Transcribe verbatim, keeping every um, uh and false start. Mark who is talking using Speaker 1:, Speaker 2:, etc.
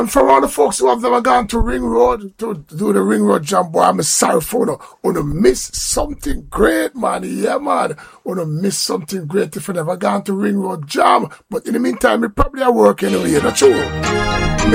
Speaker 1: And for all the folks who have never gone to Ring Road to do the Ring Road Jam, boy, I'm sorry for you. Wanna miss something great, man. Yeah, man. Wanna miss something great if you never gone to Ring Road Jam. But in the meantime, you probably are working anyway, not true.